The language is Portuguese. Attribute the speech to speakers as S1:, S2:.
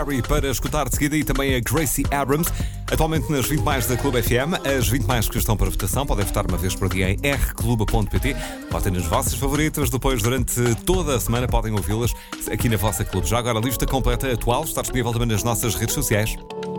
S1: Para escutar de seguida e também a Gracie Abrams, atualmente nas 20 mais da Clube FM. As 20 mais que estão para votação podem votar uma vez por dia em rclube.pt. Votem nas vossas favoritas, depois durante toda a semana podem ouvi-las aqui na vossa clube. Já agora a lista completa atual está disponível também nas nossas redes sociais.